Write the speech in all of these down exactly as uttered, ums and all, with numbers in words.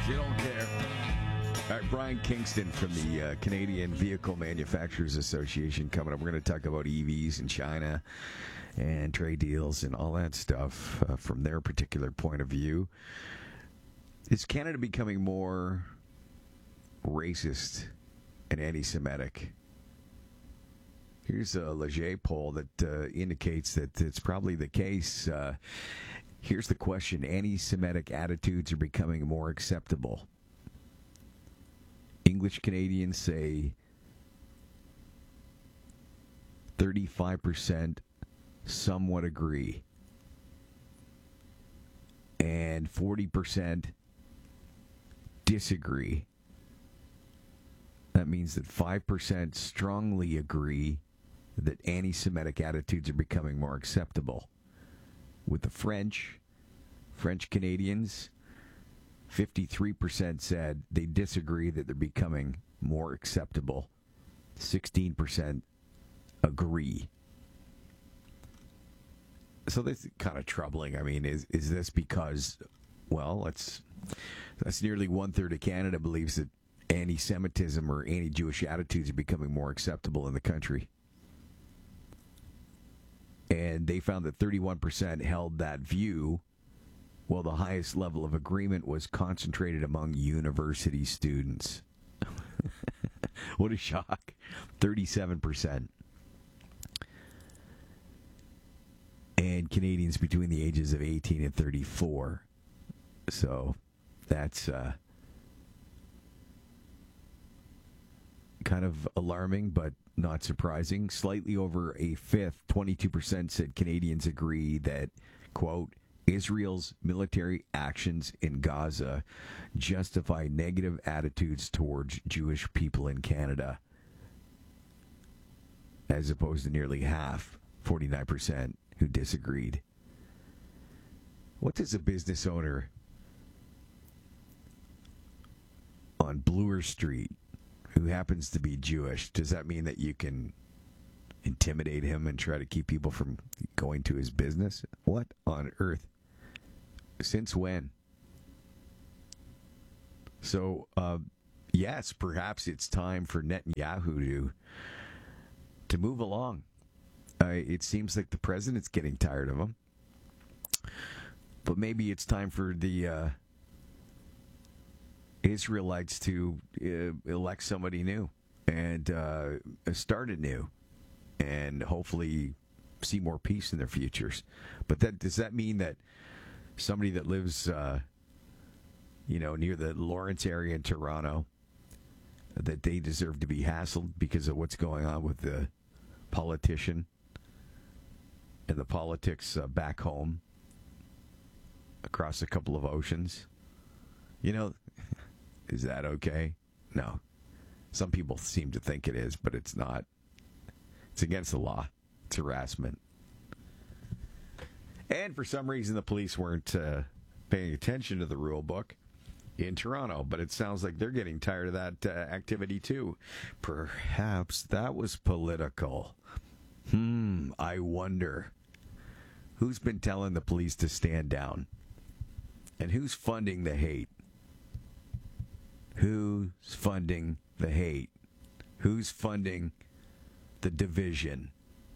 You don't care. All right, Brian Kingston from the uh, Canadian Vehicle Manufacturers Association coming up. We're going to talk about E Vs in China and trade deals and all that stuff uh, from their particular point of view. Is Canada becoming more racist and anti-Semitic? Here's a Leger poll that uh, indicates that it's probably the case. Uh, here's the question. Anti-Semitic attitudes are becoming more acceptable. English Canadians say thirty-five percent somewhat agree, and forty percent disagree. That means that five percent strongly agree that anti-Semitic attitudes are becoming more acceptable. With the French, French Canadians, fifty-three percent said they disagree that they're becoming more acceptable. sixteen percent agree. So that's kind of troubling. I mean, is is this because, well, that's, that's nearly one-third of Canada believes that anti-Semitism or anti-Jewish attitudes are becoming more acceptable in the country. And they found that thirty-one percent held that view, while the highest level of agreement was concentrated among university students. What a shock. thirty-seven percent. And Canadians between the ages of eighteen and thirty-four. So that's uh, kind of alarming, but not surprising. Slightly over a fifth, twenty-two percent said Canadians agree that, quote, Israel's military actions in Gaza justify negative attitudes towards Jewish people in Canada, as opposed to nearly half, forty-nine percent, who disagreed. What does a business owner on Bloor Street who happens to be Jewish, does that mean that you can intimidate him and try to keep people from going to his business? What on earth? Since when? So, uh, yes, perhaps it's time for Netanyahu to, to move along. Uh, it seems like the president's getting tired of him. But maybe it's time for the uh, Israelites to uh, elect somebody new and uh, start anew and hopefully see more peace in their futures. But that does that mean that somebody that lives, uh, you know, near the Lawrence area in Toronto, that they deserve to be hassled because of what's going on with the politician and the politics uh, back home across a couple of oceans? You know, is that okay? No. Some people seem to think it is, but it's not. It's against the law. It's harassment. And for some reason, the police weren't uh, paying attention to the rule book in Toronto, but it sounds like they're getting tired of that uh, activity too. Perhaps that was political. Hmm, I wonder. Who's been telling the police to stand down? And who's funding the hate? Who's funding the hate? Who's funding the division?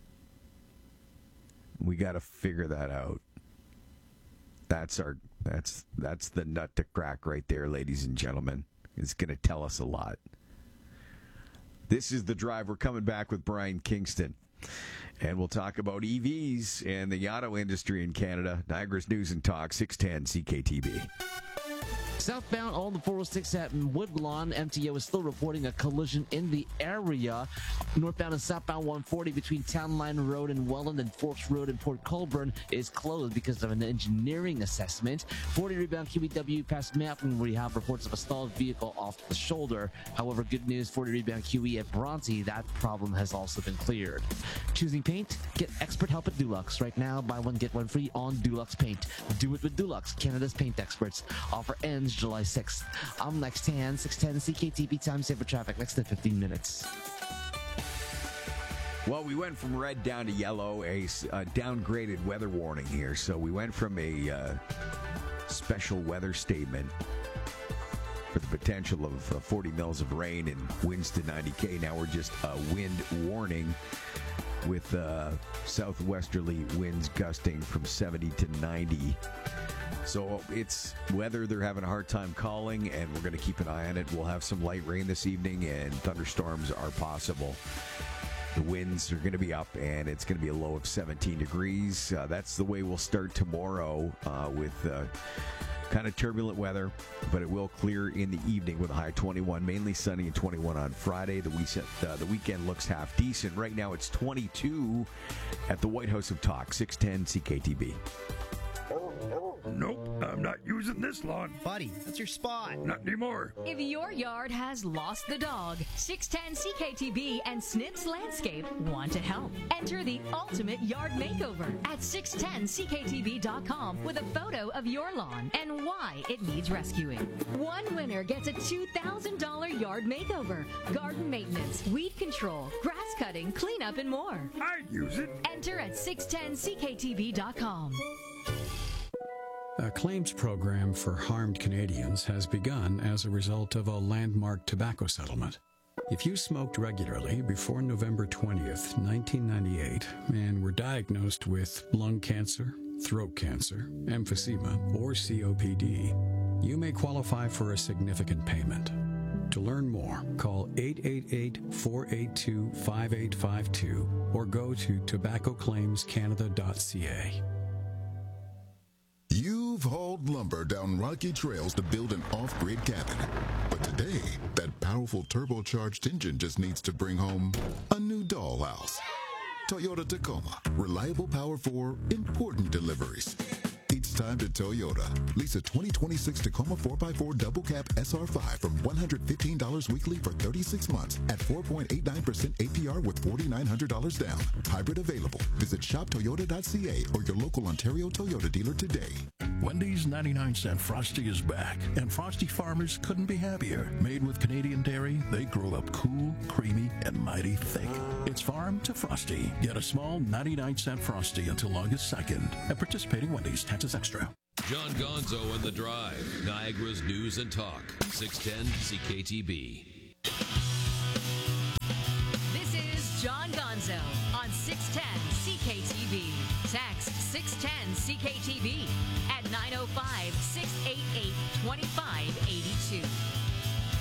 We got to figure that out. That's our that's that's the nut to crack right there, ladies and gentlemen. It's going to tell us a lot. This is The Drive. We're coming back with Brian Kingston. And we'll talk about E Vs and the auto industry in Canada. Niagara's News and Talk, six ten C K T B. Southbound on the four oh six at Woodlawn, M T O is still reporting a collision in the area. Northbound and southbound one forty between Town Line Road and Welland and Forbes Road in Port Colborne is closed because of an engineering assessment. forty rebound Q E W past Mountain, where you have reports of a stalled vehicle off the shoulder. However, good news, forty rebound Q E at Bronte, that problem has also been cleared. Choosing paint? Get expert help at Dulux. Right now, buy one, get one free on Dulux Paint. Do it with Dulux, Canada's paint experts. Offer ends July sixth. I'm Lex Tan, six ten C K T B time saver traffic, next to fifteen minutes. Well, we went from red down to yellow, a uh, downgraded weather warning here. So we went from a uh, special weather statement for the potential of uh, forty mils of rain and winds to ninety K. Now we're just a wind warning with uh, southwesterly winds gusting from seventy to ninety. So it's weather they're having a hard time calling, and we're going to keep an eye on it. We'll have some light rain this evening, and thunderstorms are possible. The winds are going to be up, and it's going to be a low of seventeen degrees. Uh, that's the way we'll start tomorrow uh, with uh, kind of turbulent weather, but it will clear in the evening with a high twenty-one, mainly sunny and twenty-one on Friday. The weekend, uh, the weekend looks half decent. Right now it's twenty-two at the White House of Talk, six ten C K T B. Nope, I'm not using this lawn. Buddy, that's your spot. Not anymore. If your yard has lost the dog, six ten C K T B and Snips Landscape want to help. Enter the ultimate yard makeover at six ten C K T B dot com with a photo of your lawn and why it needs rescuing. One winner gets a two thousand dollars yard makeover, garden maintenance, weed control, grass cutting, cleanup, and more. I'd use it. Enter at six ten C K T B dot com. A claims program for harmed Canadians has begun as a result of a landmark tobacco settlement. If you smoked regularly before November twentieth, nineteen ninety-eight, and were diagnosed with lung cancer, throat cancer, emphysema, or C O P D, you may qualify for a significant payment. To learn more, call eight eight eight, four eight two, five eight five two or go to tobacco claims canada dot c a. You've hauled lumber down rocky trails to build an off-grid cabin. But today, that powerful turbocharged engine just needs to bring home a new dollhouse. Toyota Tacoma. Reliable power for important deliveries. It's time to Toyota. Lease a twenty twenty-six Tacoma four by four double cab S R five from one hundred fifteen dollars weekly for thirty-six months at four point eight nine percent A P R with four thousand nine hundred dollars down. Hybrid available. Visit shop toyota dot c a or your local Ontario Toyota dealer today. Wendy's ninety-nine cent Frosty is back, and Frosty farmers couldn't be happier. Made with Canadian dairy, they grow up cool, creamy, and mighty thick. It's farm to Frosty. Get a small ninety-nine cent Frosty until August second at participating Wendy's. Taxes extra. John Gonzo and The Drive, Niagara's News and Talk, six ten C K T B. This is John Gonzo on six ten C K T B. Text six ten C K T B at nine oh five, six eight eight, two five eight two.